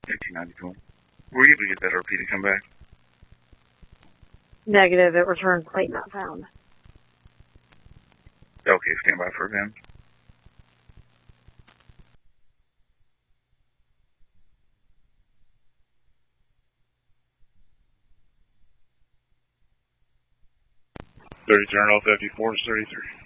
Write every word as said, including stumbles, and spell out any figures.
eighteen ninety-two. Were you able to get that R P to come back? Negative, it returned plate not found. Okay, stand by for him. thirty-three, Alpha fifty-four is thirty-three.